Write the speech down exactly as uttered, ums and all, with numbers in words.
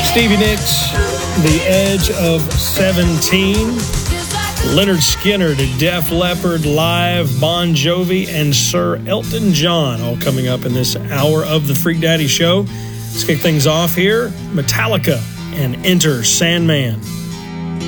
Stevie Nicks, The Edge of seventeen. Leonard Skinner to Def Leppard Live, Bon Jovi, and Sir Elton John, all coming up in this hour of the Freak Daddy Show. Let's kick things off here. Metallica and Enter Sandman.